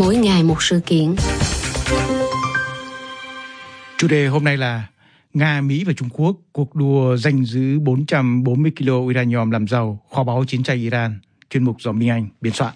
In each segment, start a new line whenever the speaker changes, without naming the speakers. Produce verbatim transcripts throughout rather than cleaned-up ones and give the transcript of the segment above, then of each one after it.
mỗi ngày một sự kiện.
Chủ đề hôm nay là Nga, Mỹ và Trung Quốc cuộc đua giành giữ bốn trăm bốn mươi ki lô uranium làm giàu, kho báu chiến tranh Iran. Chuyên mục do Minh Anh biên soạn.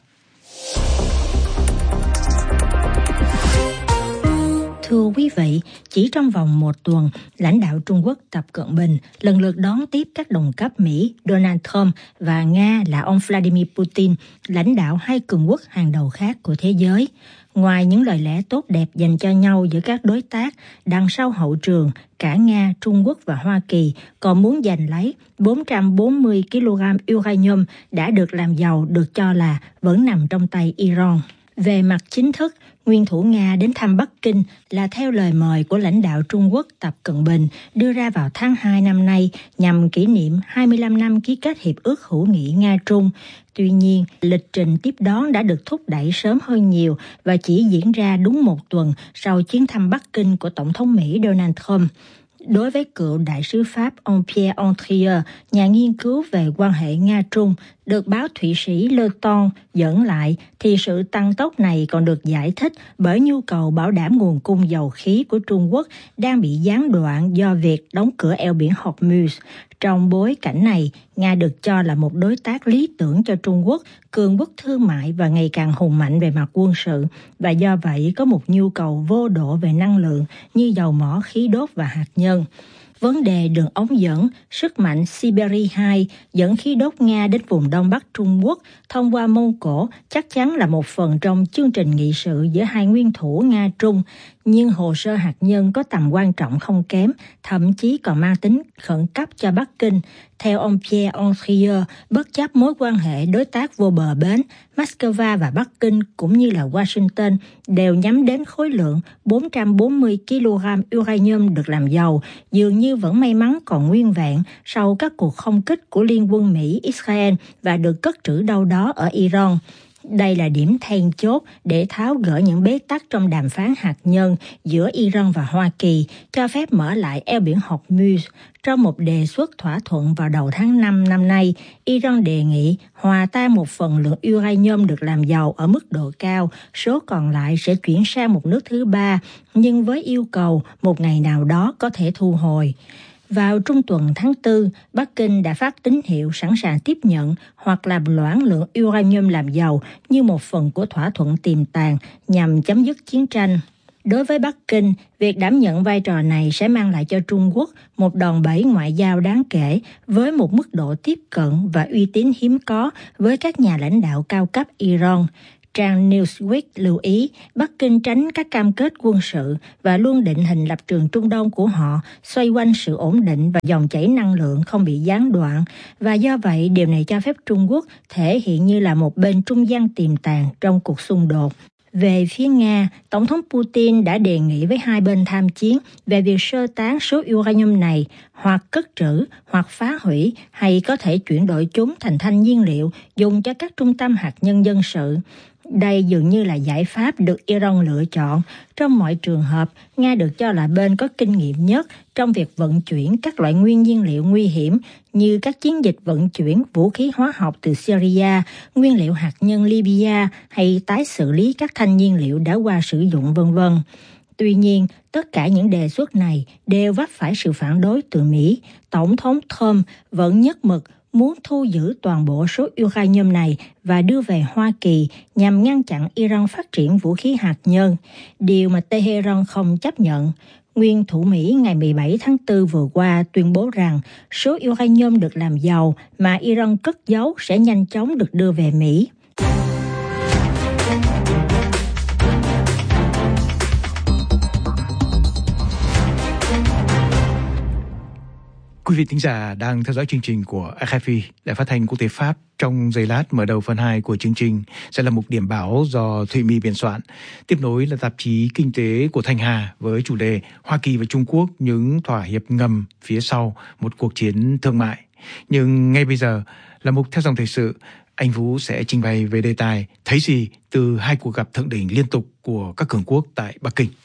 Thưa quý vị, chỉ trong vòng một tuần, lãnh đạo Trung Quốc Tập Cận Bình lần lượt đón tiếp các đồng cấp Mỹ Donald Trump và Nga là ông Vladimir Putin, lãnh đạo hai cường quốc hàng đầu khác của thế giới. Ngoài những lời lẽ tốt đẹp dành cho nhau giữa các đối tác, đằng sau hậu trường, cả Nga, Trung Quốc và Hoa Kỳ còn muốn giành lấy bốn trăm bốn mươi ki lô gam uranium đã được làm giàu được cho là vẫn nằm trong tay Iran. Về mặt chính thức, nguyên thủ Nga đến thăm Bắc Kinh là theo lời mời của lãnh đạo Trung Quốc Tập Cận Bình đưa ra vào tháng hai năm nay nhằm kỷ niệm hai mươi lăm năm ký kết Hiệp ước Hữu nghị Nga-Trung. Tuy nhiên, lịch trình tiếp đón đã được thúc đẩy sớm hơn nhiều và chỉ diễn ra đúng một tuần sau chuyến thăm Bắc Kinh của Tổng thống Mỹ Donald Trump. Đối với cựu đại sứ Pháp ông Pierre Andrieux, nhà nghiên cứu về quan hệ Nga-Trung, được báo Thụy Sĩ Le Temps dẫn lại, thì sự tăng tốc này còn được giải thích bởi nhu cầu bảo đảm nguồn cung dầu khí của Trung Quốc đang bị gián đoạn do việc đóng cửa eo biển Hormuz. Trong bối cảnh này, Nga được cho là một đối tác lý tưởng cho Trung Quốc, cường quốc thương mại và ngày càng hùng mạnh về mặt quân sự, và do vậy có một nhu cầu vô độ về năng lượng như dầu mỏ, khí đốt và hạt nhân. Vấn đề đường ống dẫn, sức mạnh Siberia hai dẫn khí đốt Nga đến vùng Đông Bắc Trung Quốc thông qua Mông Cổ chắc chắn là một phần trong chương trình nghị sự giữa hai nguyên thủ Nga-Trung, nhưng hồ sơ hạt nhân có tầm quan trọng không kém, thậm chí còn mang tính khẩn cấp cho Bắc Kinh. Theo ông Pierre Andrieux, bất chấp mối quan hệ đối tác vô bờ bến, Moscow và Bắc Kinh cũng như là Washington đều nhắm đến khối lượng bốn trăm bốn mươi ki lô gam uranium được làm giàu, dường như vẫn may mắn còn nguyên vẹn sau các cuộc không kích của Liên quân Mỹ-Israel và được cất trữ đâu đó ở Iran. Đây là điểm then chốt để tháo gỡ những bế tắc trong đàm phán hạt nhân giữa Iran và Hoa Kỳ, cho phép mở lại eo biển Hormuz. Trong một đề xuất thỏa thuận vào đầu tháng năm năm nay, Iran đề nghị hòa tan một phần lượng uranium được làm giàu ở mức độ cao, số còn lại sẽ chuyển sang một nước thứ ba, nhưng với yêu cầu một ngày nào đó có thể thu hồi. Vào trung tuần tháng tư, Bắc Kinh đã phát tín hiệu sẵn sàng tiếp nhận hoặc làm loãng lượng uranium làm giàu như một phần của thỏa thuận tiềm tàng nhằm chấm dứt chiến tranh. Đối với Bắc Kinh, việc đảm nhận vai trò này sẽ mang lại cho Trung Quốc một đòn bẩy ngoại giao đáng kể với một mức độ tiếp cận và uy tín hiếm có với các nhà lãnh đạo cao cấp Iran. Trang Newsweek lưu ý Bắc Kinh tránh các cam kết quân sự và luôn định hình lập trường Trung Đông của họ xoay quanh sự ổn định và dòng chảy năng lượng không bị gián đoạn, và do vậy điều này cho phép Trung Quốc thể hiện như là một bên trung gian tiềm tàng trong cuộc xung đột. Về phía Nga, Tổng thống Putin đã đề nghị với hai bên tham chiến về việc sơ tán số uranium này, hoặc cất trữ, hoặc phá hủy, hay có thể chuyển đổi chúng thành thanh nhiên liệu dùng cho các trung tâm hạt nhân dân sự. Đây dường như là giải pháp được Iran lựa chọn. Trong mọi trường hợp, Nga được cho là bên có kinh nghiệm nhất trong việc vận chuyển các loại nguyên nhiên liệu nguy hiểm như các chiến dịch vận chuyển vũ khí hóa học từ Syria, nguyên liệu hạt nhân Libya hay tái xử lý các thanh nhiên liệu đã qua sử dụng vân vân. Tuy nhiên, tất cả những đề xuất này đều vấp phải sự phản đối từ Mỹ. Tổng thống Trump vẫn nhất mực muốn thu giữ toàn bộ số uranium này và đưa về Hoa Kỳ nhằm ngăn chặn Iran phát triển vũ khí hạt nhân, điều mà Tehran không chấp nhận. Nguyên thủ Mỹ ngày mười bảy tháng tư vừa qua tuyên bố rằng số uranium được làm giàu mà Iran cất giấu sẽ nhanh chóng được đưa về Mỹ.
Quý vị thính giả đang theo dõi chương trình của rờ ép i, Đài Phát thanh Quốc tế Pháp. Trong giây lát mở đầu phần hai của chương trình sẽ là mục điểm báo do Thụy My biên soạn. Tiếp nối là tạp chí Kinh tế của Thanh Hà với chủ đề Hoa Kỳ và Trung Quốc những thỏa hiệp ngầm phía sau một cuộc chiến thương mại. Nhưng ngay bây giờ là mục theo dòng thời sự. Anh Vũ sẽ trình bày về đề tài thấy gì từ hai cuộc gặp thượng đỉnh liên tục của các cường quốc tại Bắc Kinh.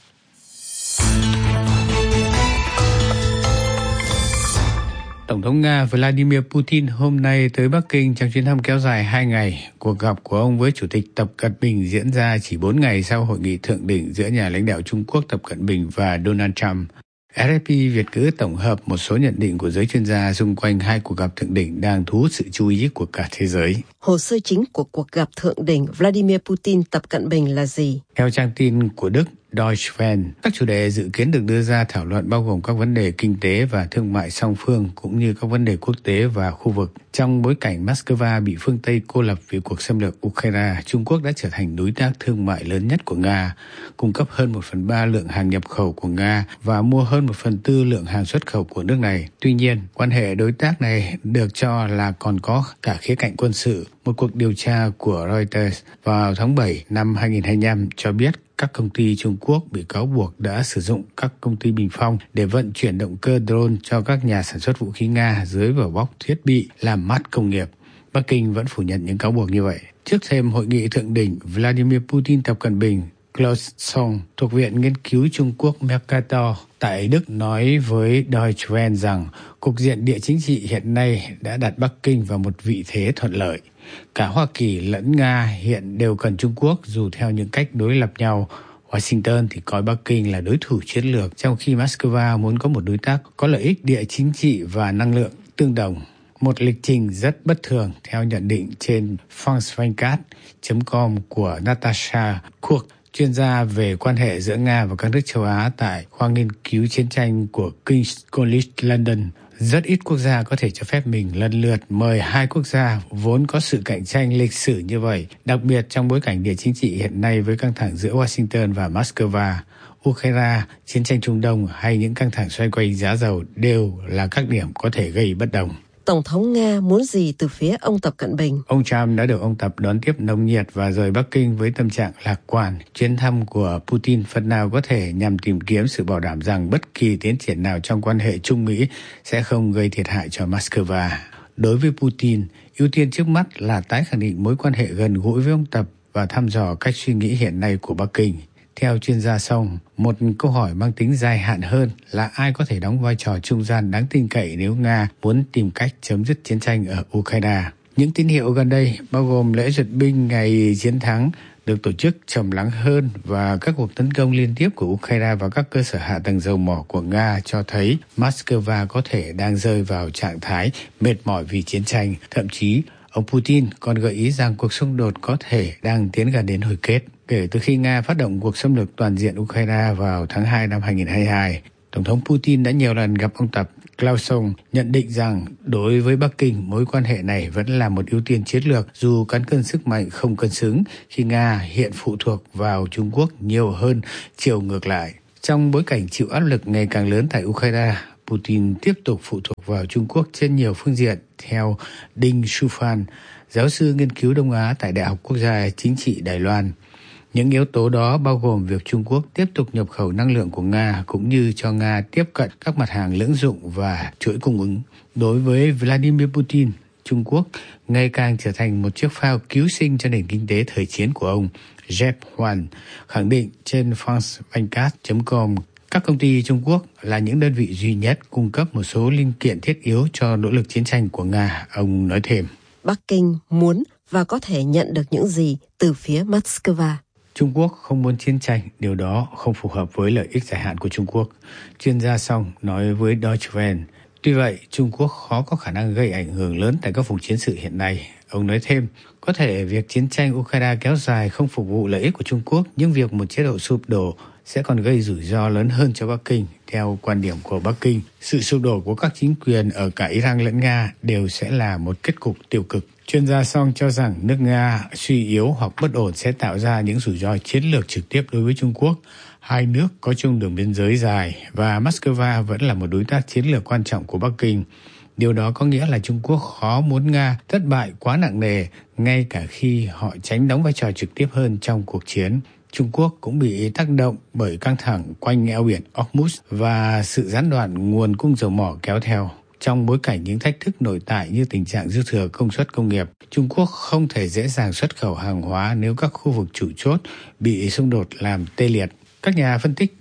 Tổng thống Nga Vladimir Putin hôm nay tới Bắc Kinh trong chuyến thăm kéo dài hai ngày. Cuộc gặp của ông với Chủ tịch Tập Cận Bình diễn ra chỉ bốn ngày sau hội nghị thượng đỉnh giữa nhà lãnh đạo Trung Quốc Tập Cận Bình và Donald Trump. ép ép pê Việt ngữ tổng hợp một số nhận định của giới chuyên gia xung quanh hai cuộc gặp thượng đỉnh đang thu hút sự chú ý của cả thế giới.
Hồ sơ chính của cuộc gặp thượng đỉnh Vladimir Putin Tập Cận Bình là gì?
Theo trang tin của Đức Deutsche Welle, các chủ đề dự kiến được đưa ra thảo luận bao gồm các vấn đề kinh tế và thương mại song phương cũng như các vấn đề quốc tế và khu vực. Trong bối cảnh Moscow bị phương Tây cô lập vì cuộc xâm lược Ukraine, Trung Quốc đã trở thành đối tác thương mại lớn nhất của Nga, cung cấp hơn một phần ba lượng hàng nhập khẩu của Nga và mua hơn một phần tư lượng hàng xuất khẩu của nước này. Tuy nhiên, quan hệ đối tác này được cho là còn có cả khía cạnh quân sự. Một cuộc điều tra của Reuters vào tháng bảy năm hai nghìn không trăm hai mươi lăm cho biết các công ty Trung Quốc bị cáo buộc đã sử dụng các công ty bình phong để vận chuyển động cơ drone cho các nhà sản xuất vũ khí Nga dưới vỏ bọc thiết bị làm mát công nghiệp. Bắc Kinh vẫn phủ nhận những cáo buộc như vậy. Trước thêm hội nghị thượng đỉnh Vladimir Putin Tập Cận Bình, Klaus Song thuộc Viện Nghiên cứu Trung Quốc Mercator tại Đức nói với Deutsche Welle rằng cục diện địa chính trị hiện nay đã đặt Bắc Kinh vào một vị thế thuận lợi. Cả Hoa Kỳ lẫn Nga hiện đều cần Trung Quốc dù theo những cách đối lập nhau. Washington thì coi Bắc Kinh là đối thủ chiến lược, trong khi Moscow muốn có một đối tác có lợi ích địa chính trị và năng lượng tương đồng. Một lịch trình rất bất thường theo nhận định trên francevingt chấm com của Natasha Kurk, chuyên gia về quan hệ giữa Nga và các nước châu Á tại khoa nghiên cứu chiến tranh của King's College London. Rất ít quốc gia có thể cho phép mình lần lượt mời hai quốc gia vốn có sự cạnh tranh lịch sử như vậy, đặc biệt trong bối cảnh địa chính trị hiện nay với căng thẳng giữa Washington và Moscow. Ukraine, chiến tranh Trung Đông hay những căng thẳng xoay quanh giá dầu đều là các điểm có thể gây bất đồng.
Tổng thống Nga muốn gì từ phía ông Tập Cận Bình?
Ông Trump đã được ông Tập đón tiếp nồng nhiệt và rời Bắc Kinh với tâm trạng lạc quan. Chuyến thăm của Putin phần nào có thể nhằm tìm kiếm sự bảo đảm rằng bất kỳ tiến triển nào trong quan hệ Trung Mỹ sẽ không gây thiệt hại cho Moscow. Đối với Putin, ưu tiên trước mắt là tái khẳng định mối quan hệ gần gũi với ông Tập và thăm dò cách suy nghĩ hiện nay của Bắc Kinh. Theo chuyên gia Song, một câu hỏi mang tính dài hạn hơn là ai có thể đóng vai trò trung gian đáng tin cậy nếu Nga muốn tìm cách chấm dứt chiến tranh ở Ukraine. Những tín hiệu gần đây, bao gồm lễ duyệt binh ngày chiến thắng, được tổ chức trầm lắng hơn và các cuộc tấn công liên tiếp của Ukraine vào các cơ sở hạ tầng dầu mỏ của Nga cho thấy Moscow có thể đang rơi vào trạng thái mệt mỏi vì chiến tranh. Thậm chí, ông Putin còn gợi ý rằng cuộc xung đột có thể đang tiến gần đến hồi kết. Kể từ khi Nga phát động cuộc xâm lược toàn diện Ukraine vào tháng hai năm hai nghìn không trăm hai mươi hai, Tổng thống Putin đã nhiều lần gặp ông Tập. Klaus Song nhận định rằng đối với Bắc Kinh, mối quan hệ này vẫn là một ưu tiên chiến lược dù cán cân sức mạnh không cân xứng khi Nga hiện phụ thuộc vào Trung Quốc nhiều hơn chiều ngược lại. Trong bối cảnh chịu áp lực ngày càng lớn tại Ukraine, Putin tiếp tục phụ thuộc vào Trung Quốc trên nhiều phương diện, theo Đinh Shufan, giáo sư nghiên cứu Đông Á tại Đại học Quốc gia Chính trị Đài Loan. Những yếu tố đó bao gồm việc Trung Quốc tiếp tục nhập khẩu năng lượng của Nga cũng như cho Nga tiếp cận các mặt hàng lưỡng dụng và chuỗi cung ứng. Đối với Vladimir Putin, Trung Quốc ngày càng trở thành một chiếc phao cứu sinh cho nền kinh tế thời chiến của ông. Jeff Huan khẳng định trên francevingt chấm com các công ty Trung Quốc là những đơn vị duy nhất cung cấp một số linh kiện thiết yếu cho nỗ lực chiến tranh của Nga. Ông nói thêm,
Bắc Kinh muốn và có thể nhận được những gì từ phía Moscow?
Trung Quốc không muốn chiến tranh, điều đó không phù hợp với lợi ích dài hạn của Trung Quốc. Chuyên gia Song nói với Deutsche Welle, tuy vậy Trung Quốc khó có khả năng gây ảnh hưởng lớn tại các vùng chiến sự hiện nay. Ông nói thêm, có thể việc chiến tranh Ukraine kéo dài không phục vụ lợi ích của Trung Quốc, nhưng việc một chế độ sụp đổ sẽ còn gây rủi ro lớn hơn cho Bắc Kinh. Theo quan điểm của Bắc Kinh, sự sụp đổ của các chính quyền ở cả Iran lẫn Nga đều sẽ là một kết cục tiêu cực. Chuyên gia Song cho rằng nước Nga suy yếu hoặc bất ổn sẽ tạo ra những rủi ro chiến lược trực tiếp đối với Trung Quốc. Hai nước có chung đường biên giới dài và Moscow vẫn là một đối tác chiến lược quan trọng của Bắc Kinh. Điều đó có nghĩa là Trung Quốc khó muốn Nga thất bại quá nặng nề, ngay cả khi họ tránh đóng vai trò trực tiếp hơn trong cuộc chiến. Trung Quốc cũng bị tác động bởi căng thẳng quanh eo biển Hormuz và sự gián đoạn nguồn cung dầu mỏ kéo theo. Trong bối cảnh những thách thức nội tại như tình trạng dư thừa công suất công nghiệp, Trung Quốc không thể dễ dàng xuất khẩu hàng hóa nếu các khu vực chủ chốt bị xung đột làm tê liệt. Các nhà phân tích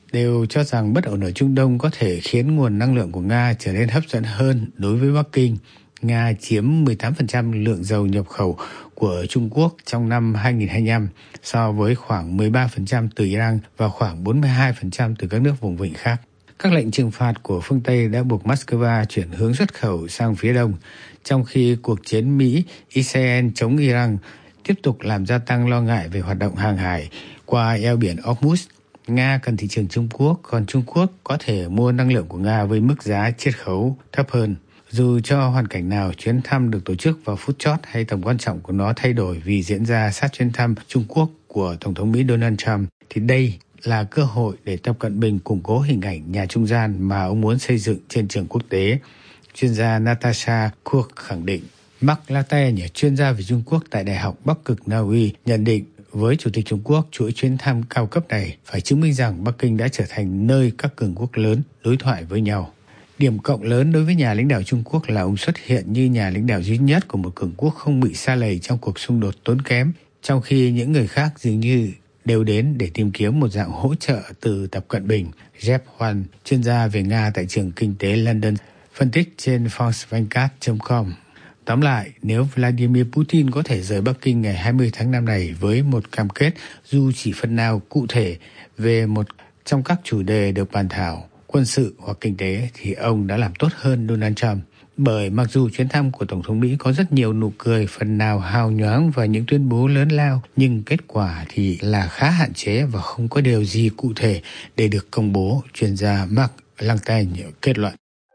đều cho rằng bất ổn ở Trung Đông có thể khiến nguồn năng lượng của Nga trở nên hấp dẫn hơn đối với Bắc Kinh. Nga chiếm mười tám phần trăm lượng dầu nhập khẩu của Trung Quốc trong năm hai nghìn không trăm hai mươi lăm so với khoảng mười ba phần trăm từ Iran và khoảng bốn mươi hai phần trăm từ các nước vùng vịnh khác. Các lệnh trừng phạt của phương Tây đã buộc Moscow chuyển hướng xuất khẩu sang phía đông, trong khi cuộc chiến Mỹ-Israel chống Iran tiếp tục làm gia tăng lo ngại về hoạt động hàng hải qua eo biển Hormuz. Nga cần thị trường Trung Quốc, còn Trung Quốc có thể mua năng lượng của Nga với mức giá chiết khấu thấp hơn. Dù cho hoàn cảnh nào, chuyến thăm được tổ chức vào phút chót hay tầm quan trọng của nó thay đổi vì diễn ra sát chuyến thăm Trung Quốc của Tổng thống Mỹ Donald Trump, thì đây là cơ hội để Tập Cận Bình củng cố hình ảnh nhà trung gian mà ông muốn xây dựng trên trường quốc tế. Chuyên gia Natasha Kurk khẳng định. Mark Latte, chuyên gia về Trung Quốc tại Đại học Bắc cực Na Uy, nhận định với Chủ tịch Trung Quốc, chuỗi chuyến thăm cao cấp này phải chứng minh rằng Bắc Kinh đã trở thành nơi các cường quốc lớn đối thoại với nhau. Điểm cộng lớn đối với nhà lãnh đạo Trung Quốc là ông xuất hiện như nhà lãnh đạo duy nhất của một cường quốc không bị sa lầy trong cuộc xung đột tốn kém, trong khi những người khác dường như đều đến để tìm kiếm một dạng hỗ trợ từ Tập Cận Bình. Jeff Huan, chuyên gia về Nga tại trường kinh tế London, phân tích trên france vingt-quatre chấm com. Tóm lại, nếu Vladimir Putin có thể rời Bắc Kinh ngày hai mươi tháng năm này với một cam kết dù chỉ phần nào cụ thể về một trong các chủ đề được bàn thảo, quân sự hoặc kinh tế, thì ông đã làm tốt hơn Donald Trump. Bởi mặc dù chuyến thăm của Tổng thống Mỹ có rất nhiều nụ cười, phần nào hào nhoáng và những tuyên bố lớn lao, nhưng kết quả thì là khá hạn chế và không có điều gì cụ thể để được công bố, chuyên gia Mark Langtaigne kết luận.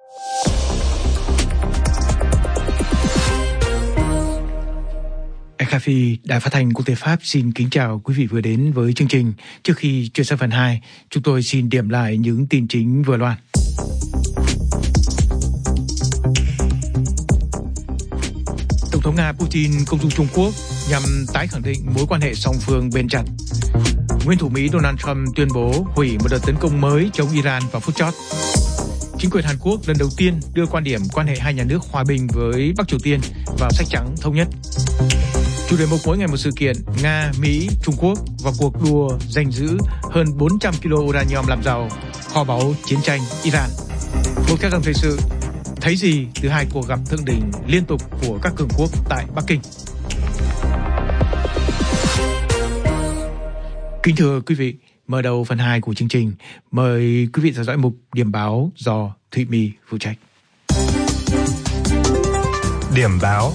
rờ ép i, Đài Phát thanh Quốc tế Pháp xin kính chào quý vị vừa đến với chương trình. Trước khi chuyển sang phần hai, chúng tôi xin điểm lại những tin chính vừa loan. Tổng thống Nga Putin công du Trung Quốc nhằm tái khẳng định mối quan hệ song phương bền chặt. Nguyên thủ Mỹ Donald Trump tuyên bố hủy một đợt tấn công mới chống Iran vào phút chót. Chính quyền Hàn Quốc lần đầu tiên đưa quan điểm quan hệ hai nhà nước hòa bình với Bắc Triều Tiên vào sách trắng thống nhất. Chủ đề mục mỗi ngày một sự kiện, Nga, Mỹ, Trung Quốc và cuộc đua giành giữ hơn bốn trăm ki lô uranium làm giàu, kho báu chiến tranh Iran. Một các dòng thời sự, thấy gì từ hai cuộc gặp thượng đỉnh liên tục của các cường quốc tại Bắc Kinh. Kính thưa quý vị, mở đầu phần hai của chương trình, mời quý vị theo dõi mục điểm báo do Thụy My phụ trách.
Điểm báo.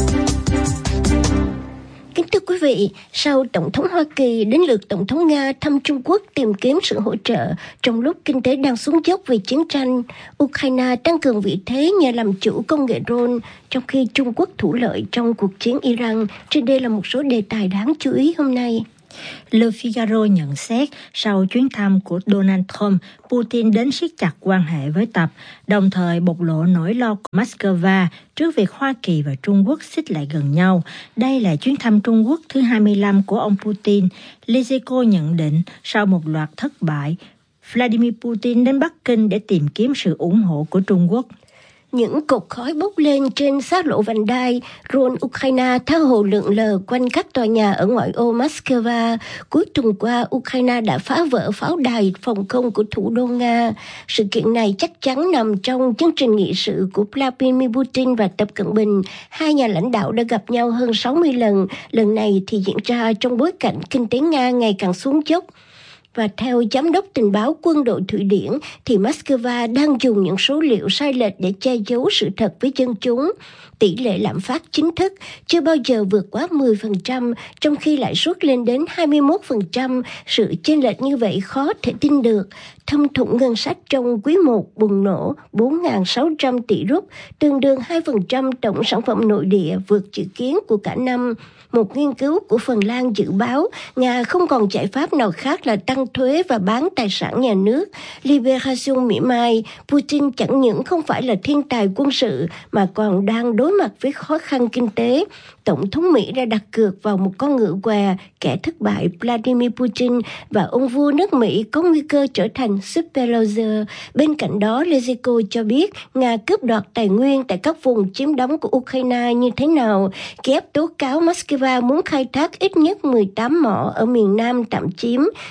Kính thưa quý vị, sau Tổng thống Hoa Kỳ đến lượt Tổng thống Nga thăm Trung Quốc tìm kiếm sự hỗ trợ trong lúc kinh tế đang xuống dốc vì chiến tranh, Ukraine tăng cường vị thế nhờ làm chủ công nghệ drone, trong khi Trung Quốc thủ lợi trong cuộc chiến Iran. Trên đây là một số đề tài đáng chú ý hôm nay.
Le Figaro nhận xét sau chuyến thăm của Donald Trump, Putin đến siết chặt quan hệ với Tập, đồng thời bộc lộ nỗi lo của Moscow trước việc Hoa Kỳ và Trung Quốc xích lại gần nhau. Đây là chuyến thăm Trung Quốc thứ hai mươi lăm của ông Putin. Les Echos nhận định sau một loạt thất bại, Vladimir Putin đến Bắc Kinh để tìm kiếm sự ủng hộ của Trung Quốc.
Những cột khói bốc lên trên sát lộ vành đai, drone Ukraine tha hồ lượn lờ quanh các tòa nhà ở ngoại ô Moscow. Cuối tuần qua, Ukraine đã phá vỡ pháo đài phòng không của thủ đô Nga. Sự kiện này chắc chắn nằm trong chương trình nghị sự của Vladimir Putin và Tập Cận Bình. Hai nhà lãnh đạo đã gặp nhau hơn sáu mươi lần. Lần này thì diễn ra trong bối cảnh kinh tế Nga ngày càng xuống dốc. Và theo Giám đốc tình báo quân đội Thụy Điển, thì Moscow đang dùng những số liệu sai lệch để che giấu sự thật với dân chúng. Tỷ lệ lạm phát chính thức chưa bao giờ vượt quá mười phần trăm, trong khi lãi suất lên đến hai mươi mốt phần trăm. Sự chênh lệch như vậy khó thể tin được. Thâm thủng ngân sách trong quý một bùng nổ bốn nghìn sáu trăm tỷ rúp, tương đương hai phần trăm tổng sản phẩm nội địa, vượt dự kiến của cả năm. Một nghiên cứu của Phần Lan dự báo Nga không còn giải pháp nào khác là tăng thuế và bán tài sản nhà nước. Liberation mỉa mai, Putin chẳng những không phải là thiên tài quân sự mà còn đang đối mặt với khó khăn kinh tế. Tổng thống Mỹ đã đặt cược vào một con ngựa què, kẻ thất bại Vladimir Putin, và ông vua nước Mỹ có nguy cơ trở thành super loser. Bên cạnh đó, Les Echos cho biết Nga cướp đoạt tài nguyên tại các vùng chiếm đóng của Ukraine như thế nào. Kiev tố cáo Moscow muốn khai thác ít nhất mười tám mỏ ở miền Nam tạm chiếm sau đợt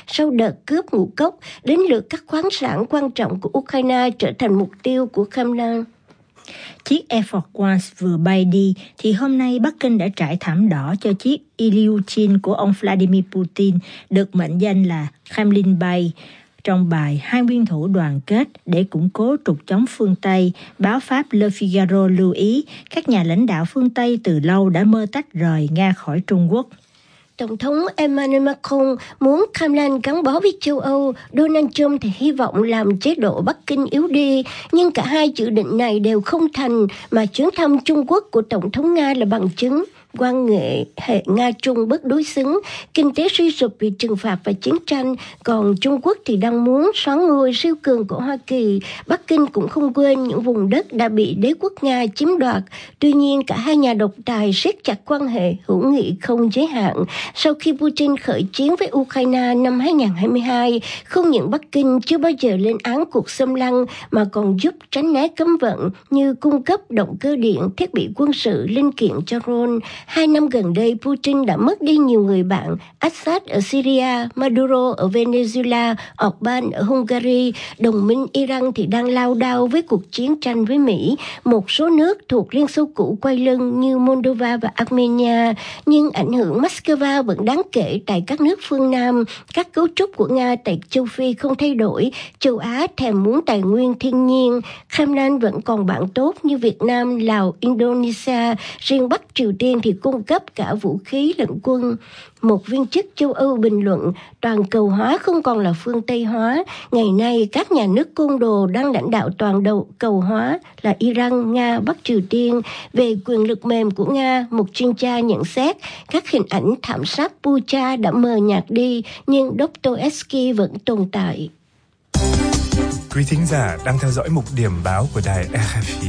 đợt cướp ngũ cốc, đến lượt các khoáng sản quan trọng của Ukraine trở thành mục tiêu của Kremlin.
Chiếc Air Force One vừa bay đi thì hôm nay Bắc Kinh đã trải thảm đỏ cho chiếc Ilyushin của ông Vladimir Putin, được mệnh danh là Kremlin bay. Trong bài Hai nguyên thủ đoàn kết để củng cố trục chống phương Tây, báo Pháp Le Figaro lưu ý các nhà lãnh đạo phương Tây từ lâu đã mơ tách rời Nga khỏi Trung Quốc.
Tổng thống Emmanuel Macron muốn Kremlin gắn bó với châu Âu, Donald Trump thì hy vọng làm chế độ Bắc Kinh yếu đi, nhưng cả hai dự định này đều không thành, mà chuyến thăm Trung Quốc của Tổng thống Nga là bằng chứng. Quan hệ hệ Nga-Trung bất đối xứng, kinh tế suy sụp vì trừng phạt và chiến tranh, còn Trung Quốc thì đang muốn soán ngôi siêu cường của Hoa Kỳ. Bắc Kinh cũng không quên những vùng đất đã bị đế quốc Nga chiếm đoạt. Tuy nhiên, cả hai nhà độc tài siết chặt quan hệ hữu nghị không giới hạn. Sau khi Putin khởi chiến với Ukraine năm hai không hai hai, không những Bắc Kinh chưa bao giờ lên án cuộc xâm lăng mà còn giúp tránh né cấm vận như cung cấp động cơ điện, thiết bị quân sự, linh kiện cho drone. Hai năm gần đây, Putin đã mất đi nhiều người bạn: Assad ở Syria, Maduro ở Venezuela, Orbán ở Hungary. Đồng minh Iran thì đang lao đao với cuộc chiến tranh với Mỹ. Một số nước thuộc Liên Xô cũ quay lưng như Moldova và Armenia, nhưng ảnh hưởng Moscow vẫn đáng kể tại các nước phương Nam. Các cấu trúc của Nga tại châu Phi không thay đổi. Châu Á thèm muốn tài nguyên thiên nhiên. Kremlin vẫn còn bạn tốt như Việt Nam, Lào, Indonesia. Riêng Bắc Triều Tiên thì cung cấp cả vũ khí lẫn quân. Một viên chức châu Âu bình luận, toàn cầu hóa không còn là phương Tây hóa. Ngày nay, các nhà nước côn đồ đang lãnh đạo toàn đầu cầu hóa là Iran, Nga, Bắc Triều Tiên. Về quyền lực mềm của Nga, một chuyên gia nhận xét, các hình ảnh thảm sát Bucha đã mờ nhạt đi, nhưng Dostoevsky vẫn tồn tại.
Quý thính giả đang theo dõi mục điểm báo của đài rờ ép i.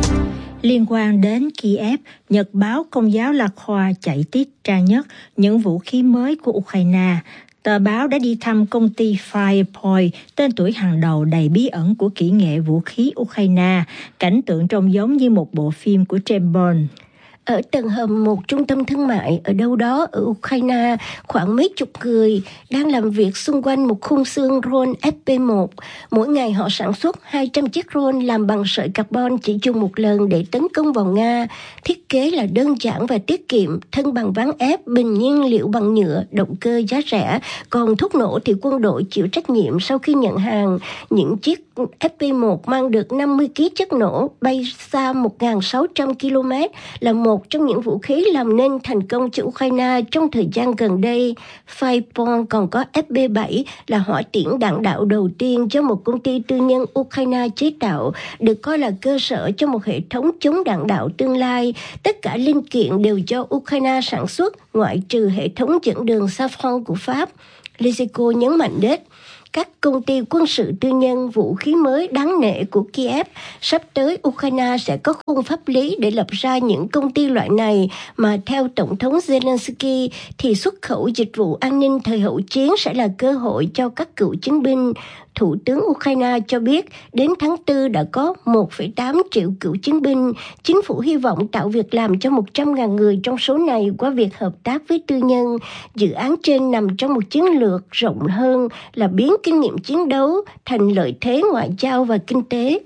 Liên quan đến Kiev, Nhật báo Công giáo La Croix chạy tiết trang nhất những vũ khí mới của Ukraine. Tờ báo đã đi thăm công ty Firepoint, tên tuổi hàng đầu đầy bí ẩn của kỹ nghệ vũ khí Ukraine. Cảnh tượng trông giống như một bộ phim của James Bond.
Ở tầng hầm một trung tâm thương mại ở đâu đó ở Ukraine, khoảng mấy chục người đang làm việc xung quanh một khung xương drone ép pê một. Mỗi ngày họ sản xuất hai trăm chiếc drone làm bằng sợi carbon chỉ dùng một lần để tấn công vào Nga. Thiết kế là đơn giản và tiết kiệm, thân bằng ván ép, bình nhiên liệu bằng nhựa, động cơ giá rẻ. Còn thuốc nổ thì quân đội chịu trách nhiệm sau khi nhận hàng. Những chiếc ép pê một mang được năm mươi ki lô gam chất nổ, bay xa một nghìn sáu trăm ki lô mét, là một trong những vũ khí làm nên thành công cho Ukraine trong thời gian gần đây. Firepoint còn có ép pê bảy là hỏa tiễn đạn đạo đầu tiên do một công ty tư nhân Ukraine chế tạo, được coi là cơ sở cho một hệ thống chống đạn đạo tương lai. Tất cả linh kiện đều do Ukraine sản xuất, ngoại trừ hệ thống dẫn đường Safran của Pháp. Leseco nhấn mạnh đến các công ty quân sự tư nhân vũ khí mới đáng nể của Kiev. Sắp tới, Ukraine sẽ có khung pháp lý để lập ra những công ty loại này, mà theo Tổng thống Zelensky thì xuất khẩu dịch vụ an ninh thời hậu chiến sẽ là cơ hội cho các cựu chiến binh. Thủ tướng Ukraine cho biết đến tháng tư đã có một phẩy tám triệu cựu chiến binh. Chính phủ hy vọng tạo việc làm cho một trăm nghìn người trong số này qua việc hợp tác với tư nhân. Dự án trên nằm trong một chiến lược rộng hơn là biến kinh nghiệm chiến đấu thành lợi thế ngoại giao và kinh tế.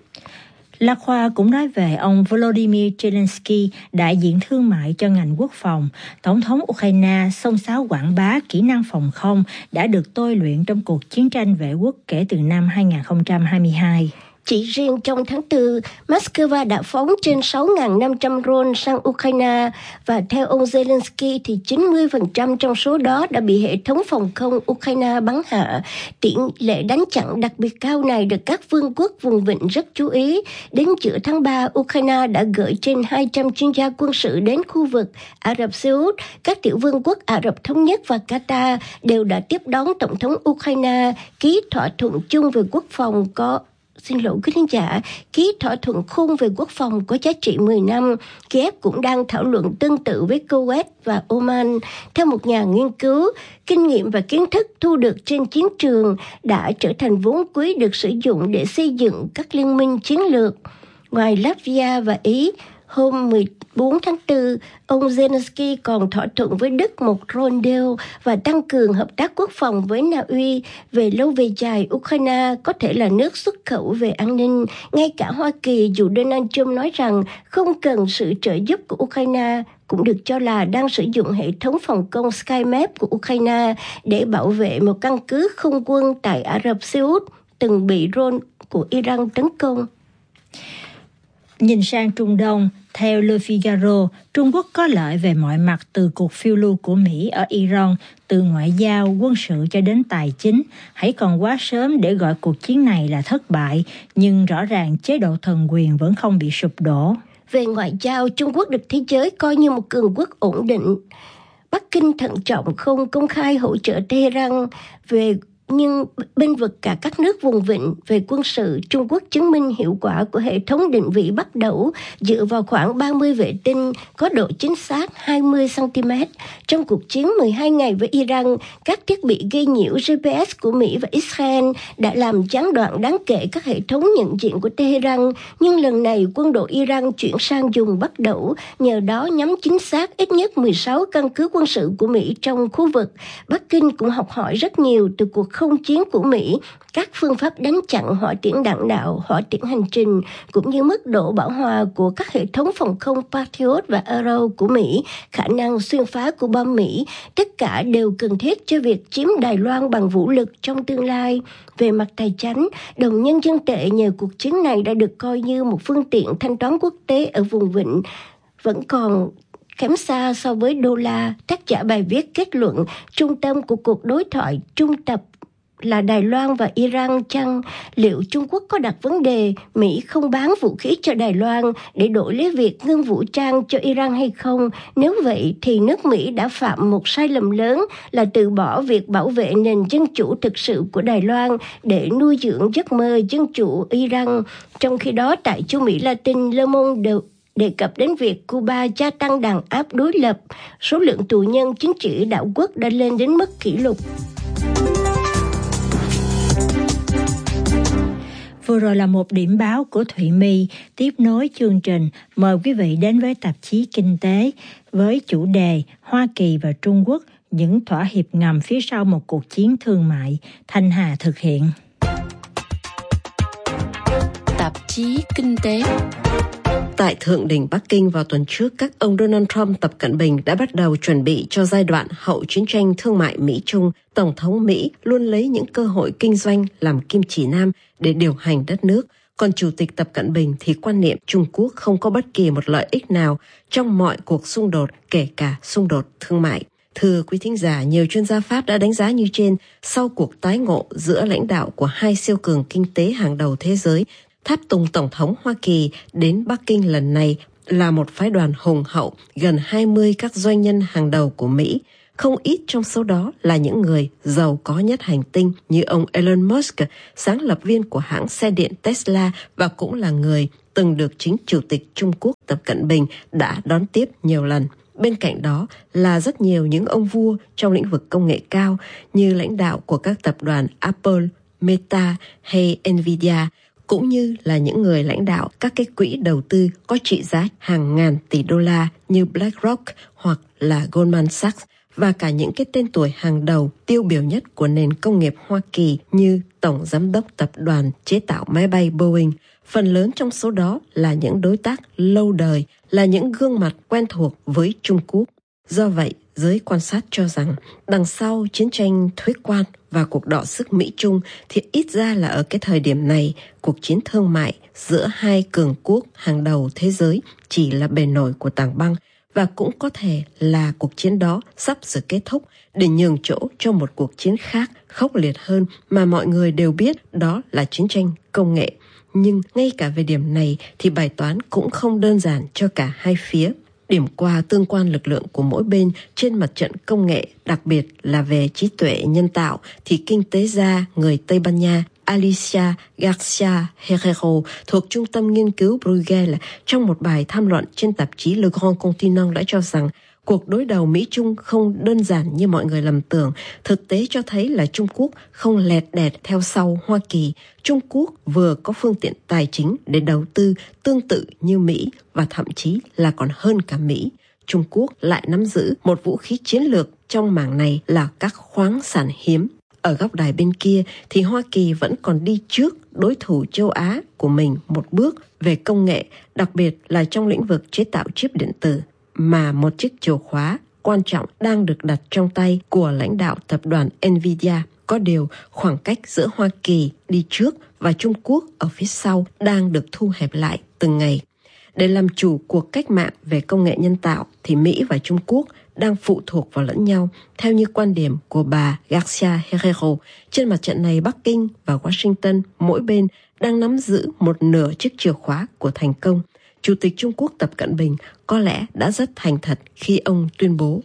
La Croix cũng nói về ông Volodymyr Zelensky, đại diện thương mại cho ngành quốc phòng. Tổng thống Ukraine xông xáo quảng bá kỹ năng phòng không đã được tôi luyện trong cuộc chiến tranh vệ quốc kể từ năm hai không hai hai.
Chỉ riêng trong tháng tư, Moscow đã phóng trên sáu nghìn năm trăm drone sang Ukraine, và theo ông Zelensky thì chín mươi phần trăm trong số đó đã bị hệ thống phòng không Ukraine bắn hạ. Tỷ lệ đánh chặn đặc biệt cao này được các vương quốc vùng vịnh rất chú ý. Đến giữa tháng ba, Ukraine đã gửi trên hai trăm chuyên gia quân sự đến khu vực. Ả Rập Xê Út, các tiểu vương quốc Ả Rập Thống Nhất và Qatar đều đã tiếp đón Tổng thống Ukraine, ký thỏa thuận chung về quốc phòng có Xin lỗi quý khán giả, ký thỏa thuận khung về quốc phòng có giá trị mười năm. Kiev cũng đang thảo luận tương tự với Kuwait và Oman. Theo một nhà nghiên cứu, kinh nghiệm và kiến thức thu được trên chiến trường đã trở thành vốn quý được sử dụng để xây dựng các liên minh chiến lược. Ngoài Latvia và Ý, Hôm mười bốn tháng tư, ông Zelensky còn thỏa thuận với Đức một rondel và tăng cường hợp tác quốc phòng với Na Uy. Về lâu về dài, Ukraine có thể là nước xuất khẩu về an ninh. Ngay cả Hoa Kỳ, dù Donald Trump nói rằng không cần sự trợ giúp của Ukraine, cũng được cho là đang sử dụng hệ thống phòng không SkyMap của Ukraine để bảo vệ một căn cứ không quân tại Ả Rập Xê Út từng bị drone của Iran tấn công.
Nhìn sang Trung Đông, theo Le Figaro, Trung Quốc có lợi về mọi mặt từ cuộc phiêu lưu của Mỹ ở Iran, từ ngoại giao, quân sự cho đến tài chính. Hãy còn quá sớm để gọi cuộc chiến này là thất bại, nhưng rõ ràng chế độ thần quyền vẫn không bị sụp đổ.
Về ngoại giao, Trung Quốc được thế giới coi như một cường quốc ổn định. Bắc Kinh thận trọng không công khai hỗ trợ Tehran về nhưng bên vực cả các nước vùng vịnh. Về quân sự, Trung Quốc chứng minh hiệu quả của hệ thống định vị bắt đầu dựa vào khoảng ba mươi vệ tinh có độ chính xác hai mươi xăng-ti-mét. Trong cuộc chiến mười hai ngày với Iran, các thiết bị gây nhiễu giê pê ét của Mỹ và Israel đã làm gián đoạn đáng kể các hệ thống nhận diện của Tehran, nhưng lần này quân đội Iran chuyển sang dùng bắt đầu, nhờ đó nhắm chính xác ít nhất mười sáu căn cứ quân sự của Mỹ trong khu vực. Bắc Kinh cũng học hỏi rất nhiều từ cuộc không chiến của Mỹ, các phương pháp đánh chặn hỏa tiễn đạn đạo, hỏa tiễn hành trình, cũng như mức độ bão hòa của các hệ thống phòng không Patriot và Arrow của Mỹ, khả năng xuyên phá của bom Mỹ, tất cả đều cần thiết cho việc chiếm Đài Loan bằng vũ lực trong tương lai. Về mặt tài chính, đồng nhân dân tệ nhờ cuộc chiến này đã được coi như một phương tiện thanh toán quốc tế ở vùng vịnh, vẫn còn kém xa so với đô la. Tác giả bài viết kết luận trung tâm của cuộc đối thoại trung tập là Đài Loan và Iran chăng? Liệu Trung Quốc có đặt vấn đề Mỹ không bán vũ khí cho Đài Loan để đổi lấy việc ngưng vũ trang cho Iran hay không? Nếu vậy thì nước Mỹ đã phạm một sai lầm lớn là từ bỏ việc bảo vệ nền dân chủ thực sự của Đài Loan để nuôi dưỡng giấc mơ dân chủ Iran. Trong khi đó, tại châu Mỹ Latin, Le Monde đều đề cập đến việc Cuba gia tăng đàn áp đối lập. Số lượng tù nhân chính trị đảo quốc đã lên đến mức kỷ lục.
Vừa rồi là một điểm báo của Thụy My. Tiếp nối chương trình, mời quý vị đến với tạp chí Kinh tế với chủ đề Hoa Kỳ và Trung Quốc, những thỏa hiệp ngầm phía sau một cuộc chiến thương mại. Thanh Hà thực hiện.
Tạp chí Kinh tế.
Tại Thượng đỉnh Bắc Kinh vào tuần trước, các ông Donald Trump, Tập Cận Bình đã bắt đầu chuẩn bị cho giai đoạn hậu chiến tranh thương mại Mỹ-Trung. Tổng thống Mỹ luôn lấy những cơ hội kinh doanh làm kim chỉ nam để điều hành đất nước. Còn Chủ tịch Tập Cận Bình thì quan niệm Trung Quốc không có bất kỳ một lợi ích nào trong mọi cuộc xung đột, kể cả xung đột thương mại. Thưa quý thính giả, nhiều chuyên gia Pháp đã đánh giá như trên, sau cuộc tái ngộ giữa lãnh đạo của hai siêu cường kinh tế hàng đầu thế giới, tháp tùng Tổng thống Hoa Kỳ đến Bắc Kinh lần này là một phái đoàn hùng hậu, gần hai mươi các doanh nhân hàng đầu của Mỹ. Không ít trong số đó là những người giàu có nhất hành tinh như ông Elon Musk, sáng lập viên của hãng xe điện Tesla và cũng là người từng được chính Chủ tịch Trung Quốc Tập Cận Bình đã đón tiếp nhiều lần. Bên cạnh đó là rất nhiều những ông vua trong lĩnh vực công nghệ cao như lãnh đạo của các tập đoàn Apple, Meta hay Nvidia, cũng như là những người lãnh đạo các cái quỹ đầu tư có trị giá hàng ngàn tỷ đô la như BlackRock hoặc là Goldman Sachs, và cả những cái tên tuổi hàng đầu tiêu biểu nhất của nền công nghiệp Hoa Kỳ như Tổng Giám đốc Tập đoàn chế tạo máy bay Boeing. Phần lớn trong số đó là những đối tác lâu đời, là những gương mặt quen thuộc với Trung Quốc. Do vậy, giới quan sát cho rằng đằng sau chiến tranh thuế quan và cuộc đọ sức Mỹ-Trung thì ít ra là ở cái thời điểm này, cuộc chiến thương mại giữa hai cường quốc hàng đầu thế giới chỉ là bề nổi của tảng băng, và cũng có thể là cuộc chiến đó sắp sửa kết thúc để nhường chỗ cho một cuộc chiến khác khốc liệt hơn mà mọi người đều biết, đó là chiến tranh công nghệ. Nhưng ngay cả về điểm này thì bài toán cũng không đơn giản cho cả hai phía. Điểm qua tương quan lực lượng của mỗi bên trên mặt trận công nghệ, đặc biệt là về trí tuệ nhân tạo, thì kinh tế gia người Tây Ban Nha Alicia Garcia Herrero thuộc Trung tâm Nghiên cứu Bruegel trong một bài tham luận trên tạp chí Le Grand Continent đã cho rằng Cuộc đối đầu Mỹ-Trung không đơn giản như mọi người lầm tưởng. Thực tế cho thấy là Trung Quốc không lẹt đẹt theo sau Hoa Kỳ. Trung Quốc vừa có phương tiện tài chính để đầu tư tương tự như Mỹ và thậm chí là còn hơn cả Mỹ. Trung Quốc lại nắm giữ một vũ khí chiến lược trong mảng này là các khoáng sản hiếm. Ở góc đài bên kia thì Hoa Kỳ vẫn còn đi trước đối thủ châu Á của mình một bước về công nghệ, đặc biệt là trong lĩnh vực chế tạo chip điện tử, mà một chiếc chìa khóa quan trọng đang được đặt trong tay của lãnh đạo tập đoàn Nvidia. Có điều, khoảng cách giữa Hoa Kỳ đi trước và Trung Quốc ở phía sau đang được thu hẹp lại từng ngày. Để làm chủ cuộc cách mạng về công nghệ nhân tạo thì Mỹ và Trung Quốc đang phụ thuộc vào lẫn nhau, theo như quan điểm của bà Garcia Herrero. Trên mặt trận này, Bắc Kinh và Washington mỗi bên đang nắm giữ một nửa chiếc chìa khóa của thành công. Chủ tịch Trung Quốc Tập Cận Bình có lẽ đã rất thành thật khi ông tuyên bố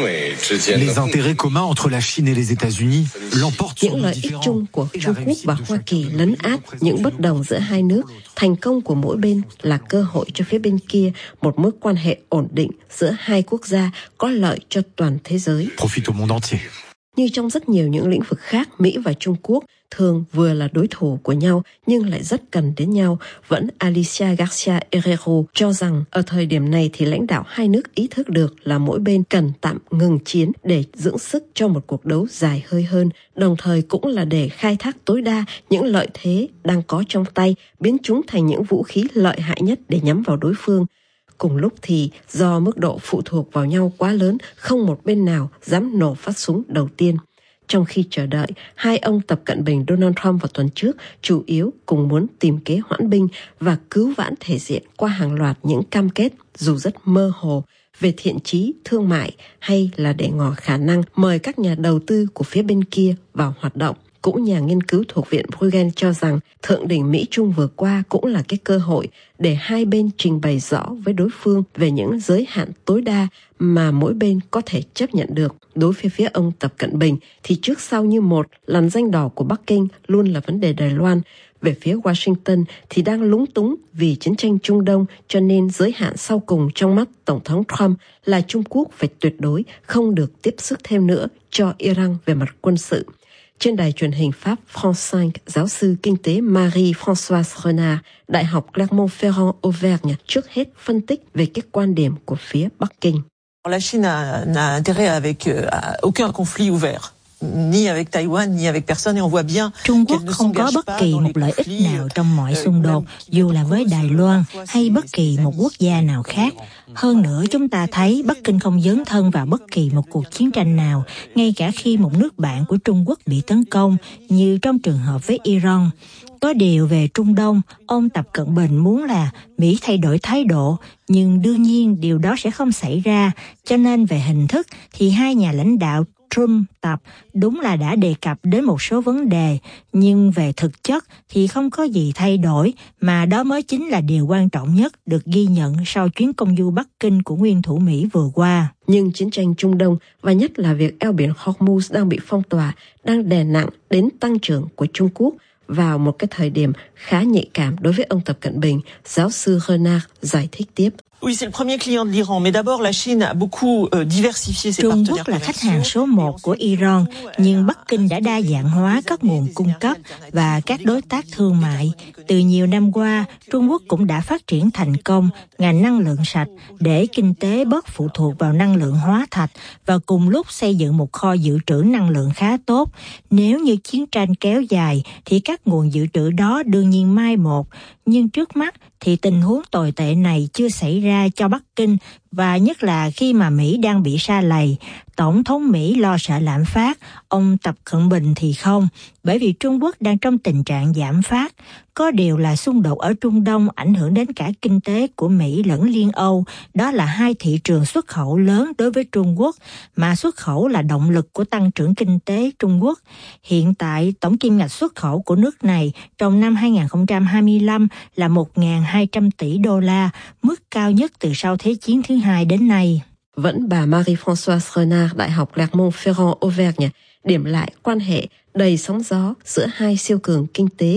Les intérêts communs entre la Chine et les États-Unis l'emportent sur
những
nos
lợi ích
différends.
chung của Trung Quốc và Hoa Kỳ lấn át những bất đồng giữa hai nước. Thành công của mỗi bên là cơ hội cho phía bên kia một mối quan hệ ổn định giữa hai quốc gia có lợi cho toàn thế giới.
Profite au monde entier.
Như trong rất nhiều những lĩnh vực khác, Mỹ và Trung Quốc thường vừa là đối thủ của nhau nhưng lại rất cần đến nhau. Vẫn Alicia Garcia Herrero cho rằng ở thời điểm này thì lãnh đạo hai nước ý thức được là mỗi bên cần tạm ngừng chiến để dưỡng sức cho một cuộc đấu dài hơi hơn, đồng thời cũng là để khai thác tối đa những lợi thế đang có trong tay, biến chúng thành những vũ khí lợi hại nhất để nhắm vào đối phương. Cùng lúc thì do mức độ phụ thuộc vào nhau quá lớn, không một bên nào dám nổ phát súng đầu tiên. Trong khi chờ đợi, hai ông Tập Cận Bình, Donald Trump vào tuần trước chủ yếu cùng muốn tìm kế hoãn binh và cứu vãn thể diện qua hàng loạt những cam kết dù rất mơ hồ về thiện chí thương mại hay là để ngỏ khả năng mời các nhà đầu tư của phía bên kia vào hoạt động. Cũng nhà nghiên cứu thuộc Viện Bruegel cho rằng thượng đỉnh Mỹ-Trung vừa qua cũng là cái cơ hội để hai bên trình bày rõ với đối phương về những giới hạn tối đa mà mỗi bên có thể chấp nhận được. Đối với phía ông Tập Cận Bình thì trước sau như một, lằn ranh đỏ của Bắc Kinh luôn là vấn đề Đài Loan. Về phía Washington thì đang lúng túng vì chiến tranh Trung Đông, cho nên giới hạn sau cùng trong mắt Tổng thống Trump là Trung Quốc phải tuyệt đối không được tiếp sức thêm nữa cho Iran về mặt quân sự. Trên đài truyền hình Pháp France cinq, giáo sư kinh tế Marie-Françoise Renard, Đại học Clermont-Ferrand Auvergne trước hết phân tích về cái quan điểm của phía Bắc Kinh.
La Chine n'a, n'a intérêt avec euh, aucun conflit ouvert. Ni avec Taïwan, ni avec personne, et on voit bien
Trung Quốc không có bất kỳ một lợi ích nào trong mọi xung đột, dù là với Đài Loan hay bất kỳ một quốc gia nào khác. Hơn nữa, chúng ta thấy Bắc Kinh không dấn thân vào bất kỳ một cuộc chiến tranh nào, ngay cả khi một nước bạn của Trung Quốc bị tấn công, như trong trường hợp với Iran. Có điều về Trung Đông, ông Tập Cận Bình muốn là Mỹ thay đổi thái độ, nhưng đương nhiên điều đó sẽ không xảy ra, cho nên về hình thức thì hai nhà lãnh đạo Trump, Tập đúng là đã đề cập đến một số vấn đề, nhưng về thực chất thì không có gì thay đổi, mà đó mới chính là điều quan trọng nhất được ghi nhận sau chuyến công du Bắc Kinh của nguyên thủ Mỹ vừa qua.
Nhưng chiến tranh Trung Đông và nhất là việc eo biển Hormuz đang bị phong tỏa, đang đè nặng đến tăng trưởng của Trung Quốc vào một cái thời điểm khá nhạy cảm đối với ông Tập Cận Bình, giáo sư Renard giải thích tiếp.
Oui, c'est le premier client de l'Iran, mais d'abord la Chine a beaucoup euh, diversifié ses
Trung
partenaires
Quốc là khách hàng số một của Iran, nhưng Bắc Kinh đã đa dạng hóa các nguồn cung cấp và các đối tác thương mại. Từ nhiều năm qua, Trung Quốc cũng đã phát triển thành công ngành năng lượng sạch để kinh tế bớt phụ thuộc vào năng lượng hóa thạch và cùng lúc xây dựng một kho dự trữ năng lượng khá tốt. Nếu như chiến tranh kéo dài thì các nguồn dự trữ đó đương nhiên mai một, nhưng trước mắt thì tình huống tồi tệ này chưa xảy ra cho Bắc Kinh, và nhất là khi mà Mỹ đang bị sa lầy. Tổng thống Mỹ lo sợ lạm phát, ông Tập Cận Bình thì không, bởi vì Trung Quốc đang trong tình trạng giảm phát. Có điều là xung đột ở Trung Đông ảnh hưởng đến cả kinh tế của Mỹ lẫn Liên Âu, đó là hai thị trường xuất khẩu lớn đối với Trung Quốc, mà xuất khẩu là động lực của tăng trưởng kinh tế Trung Quốc. Hiện tại, tổng kim ngạch xuất khẩu của nước này trong năm hai không hai lăm là một nghìn hai trăm tỷ đô la, mức cao nhất từ sau Thế chiến thứ hai đến nay.
Vẫn bà Marie-Françoise Renard, Đại học Clermont-Ferrand Auvergne, điểm lại quan hệ đầy sóng gió giữa hai siêu cường kinh tế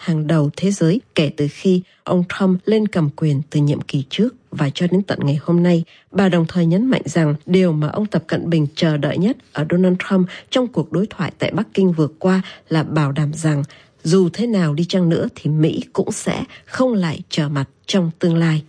hàng đầu thế giới kể từ khi ông Trump lên cầm quyền từ nhiệm kỳ trước và cho đến tận ngày hôm nay. Bà đồng thời nhấn mạnh rằng điều mà ông Tập Cận Bình chờ đợi nhất ở Donald Trump trong cuộc đối thoại tại Bắc Kinh vừa qua là bảo đảm rằng dù thế nào đi chăng nữa thì Mỹ cũng sẽ không lại trở mặt trong tương lai.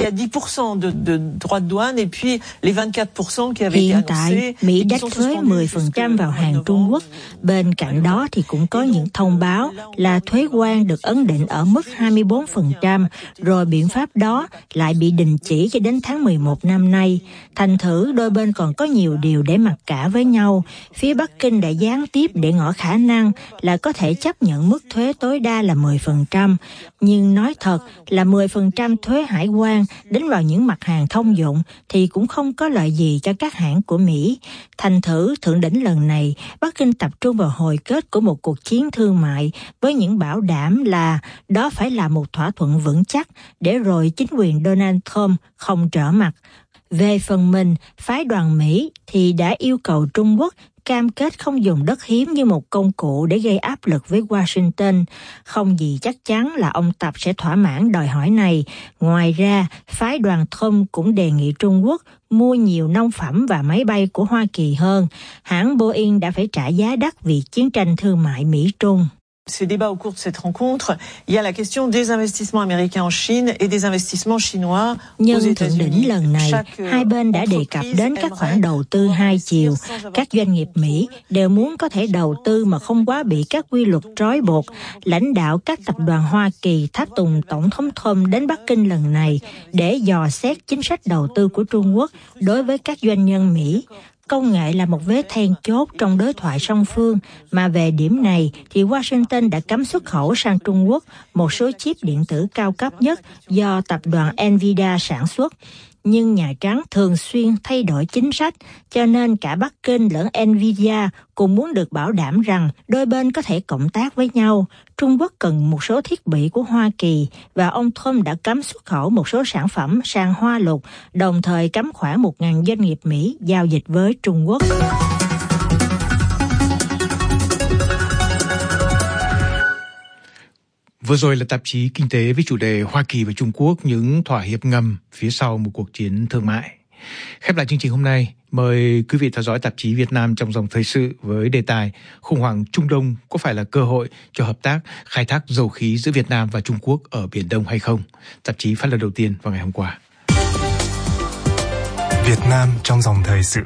Hiện tại, Mỹ đách thuế mười phần trăm vào hàng Trung Quốc. Bên cạnh đó thì cũng có những thông báo là thuế quan được ấn định ở mức hai mươi bốn phần trăm, rồi biện pháp đó lại bị đình chỉ cho đến tháng mười một năm nay. Thành thử đôi bên còn có nhiều điều để mặc cả với nhau. Phía Bắc Kinh đã gián tiếp để ngỏ khả năng là có thể chấp nhận mức thuế tối đa là mười phần trăm. Nhưng nói thật là mười phần trăm thuế hải quan đến vào những mặt hàng thông dụng thì cũng không có lợi gì cho các hãng của Mỹ. Thành thử thượng đỉnh lần này, Bắc Kinh tập trung vào hồi kết của một cuộc chiến thương mại với những bảo đảm là đó phải là một thỏa thuận vững chắc để rồi chính quyền Donald Trump không trở mặt. Về phần mình, phái đoàn Mỹ thì đã yêu cầu Trung Quốc cam kết không dùng đất hiếm như một công cụ để gây áp lực với Washington. Không gì chắc chắn là ông Tập sẽ thỏa mãn đòi hỏi này. Ngoài ra, phái đoàn Trump cũng đề nghị Trung Quốc mua nhiều nông phẩm và máy bay của Hoa Kỳ hơn. Hãng Boeing đã phải trả giá đắt vì chiến tranh thương mại Mỹ-Trung.
Ces débats au cours de cette rencontre, il y a la question des investissements américains en Chine et des investissements chinois aux
Nhân thượng đỉnh lần này, hai bên đã đề cập đến các khoản đầu tư hai chiều. Các doanh nghiệp Mỹ đều muốn có thể đầu tư mà không quá bị các quy luật trói buộc. Lãnh đạo các tập đoàn Hoa Kỳ tháp tùng Tổng thống Trump đến Bắc Kinh lần này để dò xét chính sách đầu tư của Trung Quốc đối với các doanh nhân Mỹ. Công nghệ là một vế then chốt trong đối thoại song phương, mà về điểm này thì Washington đã cấm xuất khẩu sang Trung Quốc một số chip điện tử cao cấp nhất do tập đoàn Nvidia sản xuất. Nhưng Nhà Trắng thường xuyên thay đổi chính sách, cho nên cả Bắc Kinh lẫn Nvidia cũng muốn được bảo đảm rằng đôi bên có thể cộng tác với nhau. Trung Quốc cần một số thiết bị của Hoa Kỳ và ông Trump đã cấm xuất khẩu một số sản phẩm sang Hoa Lục, đồng thời cấm khoảng một nghìn doanh nghiệp Mỹ giao dịch với Trung Quốc.
Vừa rồi là tạp chí Kinh tế với chủ đề Hoa Kỳ và Trung Quốc, những thỏa hiệp ngầm phía sau một cuộc chiến thương mại. Khép lại chương trình hôm nay, mời quý vị theo dõi tạp chí Việt Nam trong dòng thời sự với đề tài khủng hoảng Trung Đông có phải là cơ hội cho hợp tác khai thác dầu khí giữa Việt Nam và Trung Quốc ở Biển Đông hay không? Tạp chí phát lần đầu tiên vào ngày hôm qua.
Việt Nam trong dòng thời sự.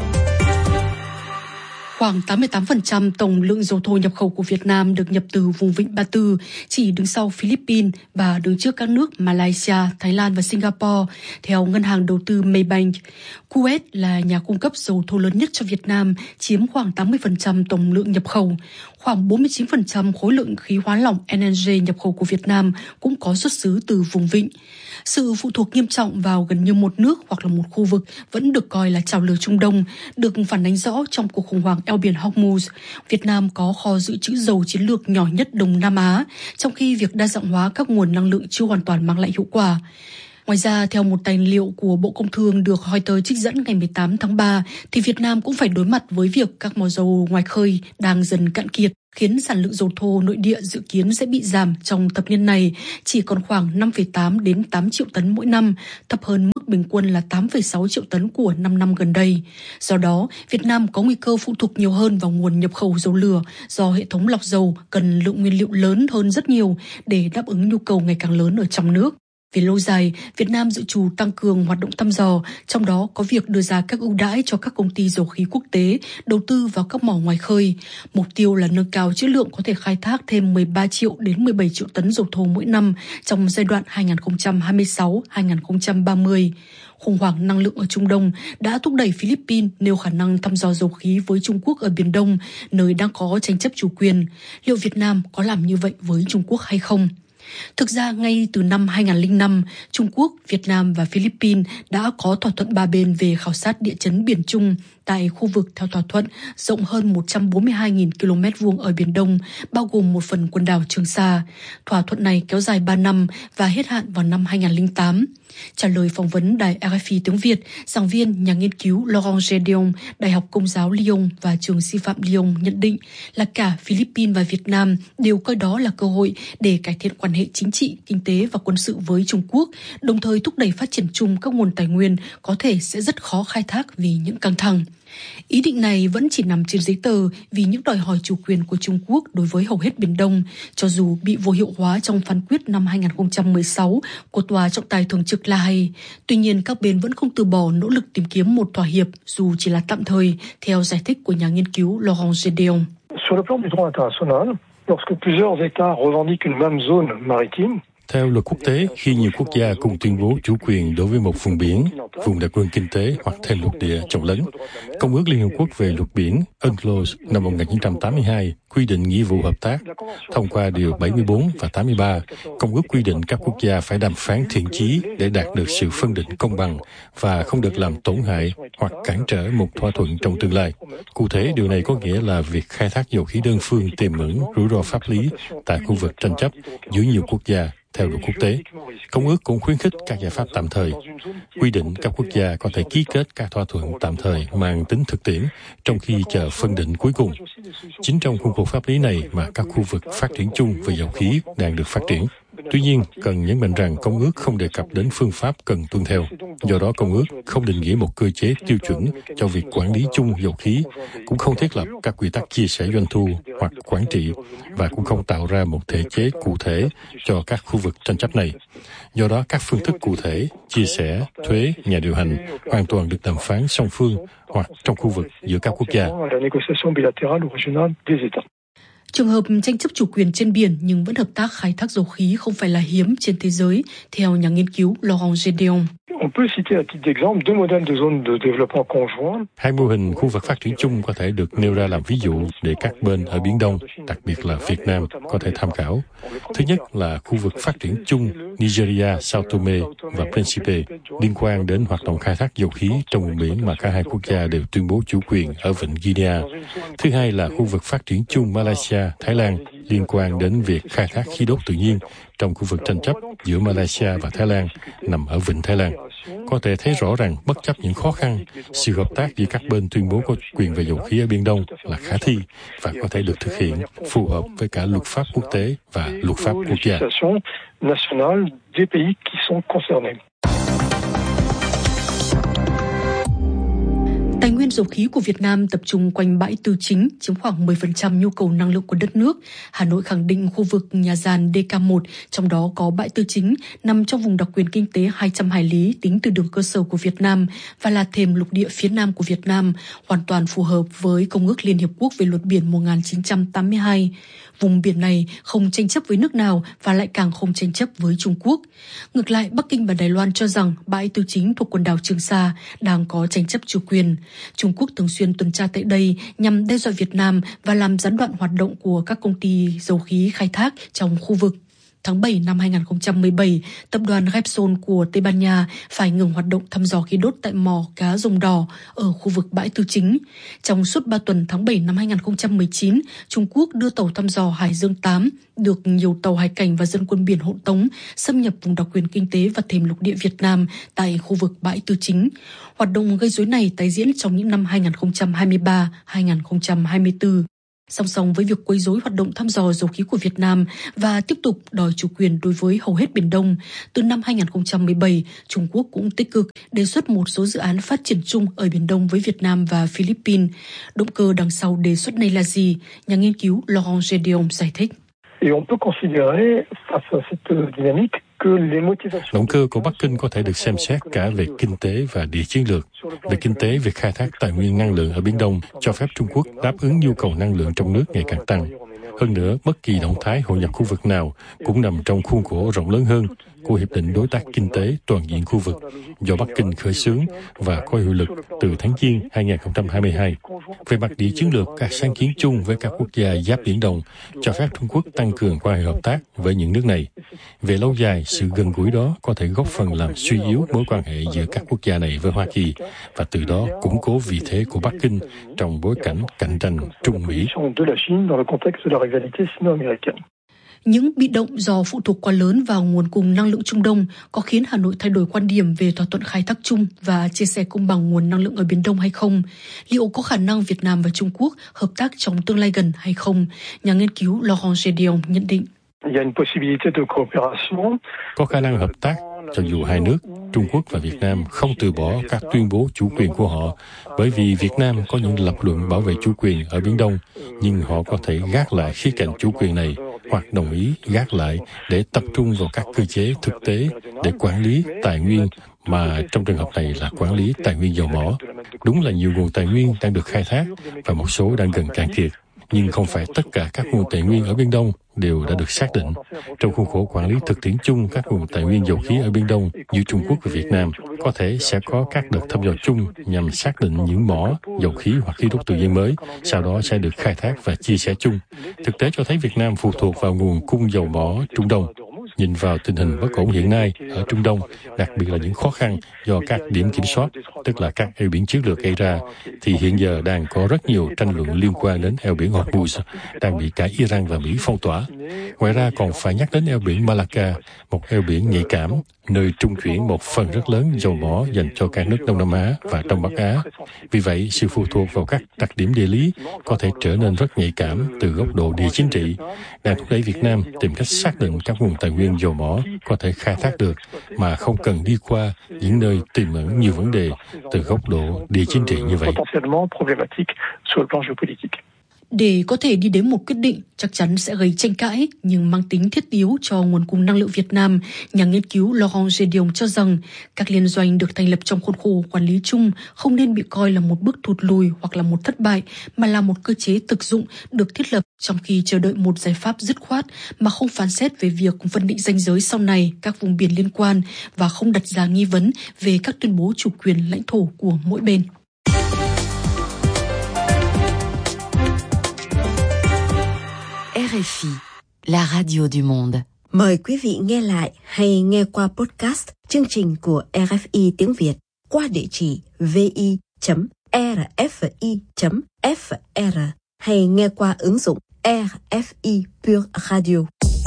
Khoảng tám mươi tám phần trăm tổng lượng dầu thô nhập khẩu của Việt Nam được nhập từ vùng vịnh Ba Tư, chỉ đứng sau Philippines và đứng trước các nước Malaysia, Thái Lan và Singapore, theo ngân hàng đầu tư Maybank. Kuwait là nhà cung cấp dầu thô lớn nhất cho Việt Nam, chiếm khoảng tám mươi phần trăm tổng lượng nhập khẩu. Khoảng bốn mươi chín phần trăm khối lượng khí hóa lỏng L N G nhập khẩu của Việt Nam cũng có xuất xứ từ vùng vịnh. Sự phụ thuộc nghiêm trọng vào gần như một nước hoặc là một khu vực vẫn được coi là chảo lửa Trung Đông, được phản ánh rõ trong cuộc khủng hoảng eo biển Hormuz. Việt Nam có kho dự trữ dầu chiến lược nhỏ nhất Đông Nam Á, trong khi việc đa dạng hóa các nguồn năng lượng chưa hoàn toàn mang lại hiệu quả. Ngoài ra, theo một tài liệu của Bộ Công Thương được Reuters trích dẫn ngày mười tám tháng ba, thì Việt Nam cũng phải đối mặt với việc các mỏ dầu ngoài khơi đang dần cạn kiệt, khiến sản lượng dầu thô nội địa dự kiến sẽ bị giảm trong thập niên này, chỉ còn khoảng năm phẩy tám đến tám triệu tấn mỗi năm, thấp hơn mức bình quân là tám phẩy sáu triệu tấn của năm năm gần đây. Do đó, Việt Nam có nguy cơ phụ thuộc nhiều hơn vào nguồn nhập khẩu dầu lửa do hệ thống lọc dầu cần lượng nguyên liệu lớn hơn rất nhiều để đáp ứng nhu cầu ngày càng lớn ở trong nước. Về lâu dài, Việt Nam dự trù tăng cường hoạt động thăm dò, trong đó có việc đưa ra các ưu đãi cho các công ty dầu khí quốc tế đầu tư vào các mỏ ngoài khơi. Mục tiêu là nâng cao trữ lượng có thể khai thác thêm mười ba triệu đến mười bảy triệu tấn dầu thô mỗi năm trong giai đoạn hai nghìn không trăm hai mươi sáu đến hai nghìn không trăm ba mươi. Khủng hoảng năng lượng ở Trung Đông đã thúc đẩy Philippines nêu khả năng thăm dò dầu khí với Trung Quốc ở Biển Đông, nơi đang có tranh chấp chủ quyền. Liệu Việt Nam có làm như vậy với Trung Quốc hay không? Thực ra, ngay từ năm hai nghìn không trăm lẻ năm, Trung Quốc, Việt Nam và Philippines đã có thỏa thuận ba bên về khảo sát địa chấn Biển Trung. tại khu vực theo thỏa thuận rộng hơn một trăm bốn mươi hai nghìn ki lô mét vuông ở Biển Đông, bao gồm một phần quần đảo Trường Sa. Thỏa thuận này kéo dài ba năm và hết hạn vào năm hai nghìn không trăm lẻ tám. Trả lời phỏng vấn đài rờ ép i tiếng Việt, giảng viên nhà nghiên cứu Laurent Gedeon, Đại học Công giáo Lyon và trường sư phạm Lyon nhận định là cả Philippines và Việt Nam đều coi đó là cơ hội để cải thiện quan hệ chính trị, kinh tế và quân sự với Trung Quốc, đồng thời thúc đẩy phát triển chung các nguồn tài nguyên có thể sẽ rất khó khai thác vì những căng thẳng. Ý định này vẫn chỉ nằm trên giấy tờ vì những đòi hỏi chủ quyền của Trung Quốc đối với hầu hết Biển Đông, cho dù bị vô hiệu hóa trong phán quyết năm hai nghìn không trăm mười sáu của Tòa trọng tài thường trực La Hay. Tuy nhiên, các bên vẫn không từ bỏ nỗ lực tìm kiếm một thỏa hiệp dù chỉ là tạm thời, theo giải thích của nhà nghiên cứu Laurent Gedeon.
Sur le plan du droit international, lorsque plusieurs États revendiquent une même zone maritime,
theo luật quốc tế, khi nhiều quốc gia cùng tuyên bố chủ quyền đối với một vùng biển, vùng đặc quyền kinh tế hoặc thêm lục địa chồng lớn, Công ước Liên Hợp Quốc về luật biển UNCLOS năm một nghìn chín trăm tám mươi hai quy định nghĩa vụ hợp tác. Thông qua điều bảy mươi bốn và tám mươi ba, Công ước quy định các quốc gia phải đàm phán thiện chí để đạt được sự phân định công bằng và không được làm tổn hại hoặc cản trở một thỏa thuận trong tương lai. Cụ thể, điều này có nghĩa là việc khai thác dầu khí đơn phương tiềm ẩn rủi ro pháp lý tại khu vực tranh chấp giữa nhiều quốc gia theo luật quốc tế. Công ước cũng khuyến khích các giải pháp tạm thời, quy định các quốc gia có thể ký kết các thỏa thuận tạm thời mang tính thực tiễn trong khi chờ phân định cuối cùng. Chính trong khuôn khổ pháp lý này mà các khu vực phát triển chung về dầu khí đang được phát triển. Tuy nhiên, cần nhấn mạnh rằng Công ước không đề cập đến phương pháp cần tuân theo. Do đó, Công ước không định nghĩa một cơ chế tiêu chuẩn cho việc quản lý chung dầu khí, cũng không thiết lập các quy tắc chia sẻ doanh thu hoặc quản trị, và cũng không tạo ra một thể chế cụ thể cho các khu vực tranh chấp này. Do đó, các phương thức cụ thể, chia sẻ, thuế, nhà điều hành hoàn toàn được đàm phán song phương hoặc trong khu vực giữa các quốc gia.
Trường hợp tranh chấp chủ quyền trên biển nhưng vẫn hợp tác khai thác dầu khí không phải là hiếm trên thế giới, theo nhà nghiên cứu Laurent Gedeon.
Hai mô hình khu vực phát triển chung có thể được nêu ra làm ví dụ để các bên ở Biển Đông, đặc biệt là Việt Nam, có thể tham khảo. Thứ nhất là khu vực phát triển chung Nigeria, Sao Tome và Principe liên quan đến hoạt động khai thác dầu khí trong vùng biển mà cả hai quốc gia đều tuyên bố chủ quyền ở vịnh Guinea. Thứ hai là khu vực phát triển chung Malaysia, Thái Lan liên quan đến việc khai thác khí đốt tự nhiên trong khu vực tranh chấp giữa Malaysia và Thái Lan nằm ở vịnh Thái Lan. Có thể thấy rõ rằng bất chấp những khó khăn, sự hợp tác giữa các bên tuyên bố có quyền về dầu khí ở Biển Đông là khả thi và có thể được thực hiện phù hợp với cả luật pháp quốc tế và luật pháp quốc gia.
Tài nguyên dầu khí của Việt Nam tập trung quanh bãi Tư Chính, chiếm khoảng mười phần trăm nhu cầu năng lượng của đất nước. Hà Nội khẳng định khu vực nhà giàn đê ca một, trong đó có bãi Tư Chính, nằm trong vùng đặc quyền kinh tế hai trăm hải lý tính từ đường cơ sở của Việt Nam và là thềm lục địa phía nam của Việt Nam, hoàn toàn phù hợp với Công ước Liên Hiệp Quốc về luật biển một nghìn chín trăm tám mươi hai. Vùng biển này không tranh chấp với nước nào và lại càng không tranh chấp với Trung Quốc. Ngược lại, Bắc Kinh và Đài Loan cho rằng bãi Tư Chính thuộc quần đảo Trường Sa đang có tranh chấp chủ quyền. Trung Quốc thường xuyên tuần tra tại đây nhằm đe dọa Việt Nam và làm gián đoạn hoạt động của các công ty dầu khí khai thác trong khu vực. Tháng bảy năm hai nghìn không trăm mười bảy, tập đoàn Repsol của Tây Ban Nha phải ngừng hoạt động thăm dò khí đốt tại mỏ cá Rồng Đỏ ở khu vực bãi Tư Chính. Trong suốt ba tuần tháng bảy năm hai nghìn không trăm mười chín, Trung Quốc đưa tàu thăm dò Hải Dương tám, được nhiều tàu hải cảnh và dân quân biển hộ tống, xâm nhập vùng đặc quyền kinh tế và thềm lục địa Việt Nam tại khu vực bãi Tư Chính. Hoạt động gây rối này tái diễn trong những năm hai nghìn không trăm hai mươi ba đến hai nghìn không trăm hai mươi tư. Song song với việc quấy rối hoạt động thăm dò dầu khí của Việt Nam và tiếp tục đòi chủ quyền đối với hầu hết Biển Đông, từ năm hai nghìn không trăm mười bảy, Trung Quốc cũng tích cực đề xuất một số dự án phát triển chung ở Biển Đông với Việt Nam và Philippines. Động cơ đằng sau đề xuất này là gì? Nhà nghiên cứu Laurent Gedeon giải thích.
Động cơ của Bắc Kinh có thể được xem xét cả về kinh tế và địa chiến lược. Về kinh tế, việc khai thác tài nguyên năng lượng ở Biển Đông cho phép Trung Quốc đáp ứng nhu cầu năng lượng trong nước ngày càng tăng. Hơn nữa, bất kỳ động thái hội nhập khu vực nào cũng nằm trong khuôn khổ rộng lớn hơn của Hiệp định Đối tác Kinh tế Toàn diện khu vực do Bắc Kinh khởi xướng và có hiệu lực từ tháng Giêng hai không hai hai. Về mặt địa chiến lược, các sáng kiến chung với các quốc gia giáp Biển Đông cho phép Trung Quốc tăng cường quan hệ hợp tác với những nước này. Về lâu dài, sự gần gũi đó có thể góp phần làm suy yếu mối quan hệ giữa các quốc gia này với Hoa Kỳ và từ đó củng cố vị thế của Bắc Kinh trong bối cảnh cạnh tranh Trung Mỹ.
Những bị động do phụ thuộc quá lớn vào nguồn cung năng lượng Trung Đông có khiến Hà Nội thay đổi quan điểm về thỏa thuận khai thác chung và chia sẻ công bằng nguồn năng lượng ở Biển Đông hay không? Liệu có khả năng Việt Nam và Trung Quốc hợp tác trong tương lai gần hay không? Nhà nghiên cứu Laurent Gédéon nhận định.
Có khả năng hợp tác cho dù hai nước, Trung Quốc và Việt Nam không từ bỏ các tuyên bố chủ quyền của họ, bởi vì Việt Nam có những lập luận bảo vệ chủ quyền ở Biển Đông, nhưng họ có thể gác lại khía cạnh chủ quyền này hoặc đồng ý gác lại để tập trung vào các cơ chế thực tế để quản lý tài nguyên, mà trong trường hợp này là quản lý tài nguyên dầu mỏ. Đúng là nhiều nguồn tài nguyên đang được khai thác và một số đang gần cạn kiệt, nhưng không phải tất cả các nguồn tài nguyên ở Biển Đông đều đã được xác định. Trong khuôn khổ quản lý thực tiễn chung các nguồn tài nguyên dầu khí ở Biển Đông giữa Trung Quốc và Việt Nam, có thể sẽ có các đợt thăm dò chung nhằm xác định những mỏ, dầu khí hoặc khí đốt tự nhiên mới, sau đó sẽ được khai thác và chia sẻ chung. Thực tế cho thấy Việt Nam phụ thuộc vào nguồn cung dầu mỏ Trung Đông. Nhìn vào tình hình bất ổn hiện nay ở Trung Đông, đặc biệt là những khó khăn do các điểm kiểm soát, tức là các eo biển chiến lược gây ra, thì hiện giờ đang có rất nhiều tranh luận liên quan đến eo biển Hormuz, đang bị cả Iran và Mỹ phong tỏa. Ngoài ra còn phải nhắc đến eo biển Malacca, một eo biển nhạy cảm, nơi trung chuyển một phần rất lớn dầu mỏ dành cho các nước Đông Nam Á và Đông Bắc Á. Vì vậy, sự phụ thuộc vào các đặc điểm địa lý có thể trở nên rất nhạy cảm từ góc độ địa chính trị, đang thúc đẩy Việt Nam tìm cách xác định các nguồn tài nguyên dầu mỏ có thể khai thác được mà không cần đi qua những nơi tiềm ẩn nhiều vấn đề từ góc độ địa chính trị như vậy.
Để có thể đi đến một quyết định chắc chắn sẽ gây tranh cãi nhưng mang tính thiết yếu cho nguồn cung năng lượng Việt Nam, nhà nghiên cứu Laurent Gédéon cho rằng các liên doanh được thành lập trong khuôn khổ quản lý chung không nên bị coi là một bước thụt lùi hoặc là một thất bại, mà là một cơ chế thực dụng được thiết lập trong khi chờ đợi một giải pháp dứt khoát mà không phán xét về việc phân định ranh giới sau này các vùng biển liên quan và không đặt ra nghi vấn về các tuyên bố chủ quyền lãnh thổ của mỗi bên.
R F I, la radio du monde.
Mời quý vị nghe lại hay nghe qua podcast chương trình của R F I tiếng Việt qua địa chỉ vi chấm r f i chấm f r hay nghe qua ứng dụng R F I Pure Radio.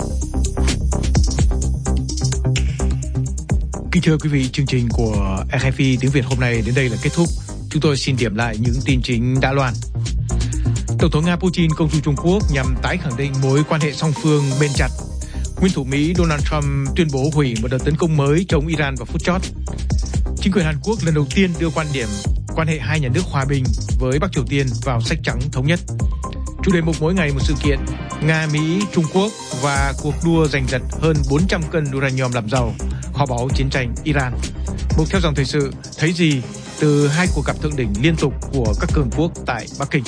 Kính thưa quý vị, chương trình của R F I tiếng Việt hôm nay đến đây là kết thúc. Chúng tôi xin điểm lại những tin chính đã loan. Tổng thống Nga Putin công du Trung Quốc nhằm tái khẳng định mối quan hệ song phương bền chặt. Nguyên thủ Mỹ Donald Trump tuyên bố hủy một đợt tấn công mới chống Iran vào phút chót. Chính quyền Hàn Quốc lần đầu tiên đưa quan điểm quan hệ hai nhà nước hòa bình với Bắc Triều Tiên vào sách trắng thống nhất. Chủ đề mục mỗi ngày một sự kiện: Nga, Mỹ, Trung Quốc và cuộc đua giành giật hơn bốn trăm cân uranium làm giàu, kho báu chiến tranh Iran. Mục theo dòng thời sự: thấy gì từ hai cuộc gặp thượng đỉnh liên tục của các cường quốc tại Bắc Kinh.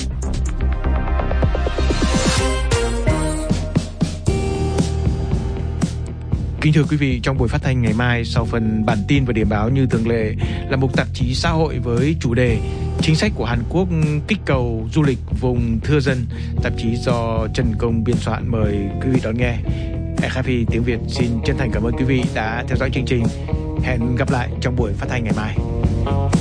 Kính thưa quý vị, trong buổi phát thanh ngày mai, sau phần bản tin và điểm báo như thường lệ là mục tạp chí xã hội với chủ đề chính sách của Hàn Quốc kích cầu du lịch vùng thưa dân. Tạp chí do Trần Công biên soạn, mời quý vị đón nghe. R F I tiếng Việt xin chân thành cảm ơn quý vị đã theo dõi chương trình. Hẹn gặp lại trong buổi phát thanh ngày mai.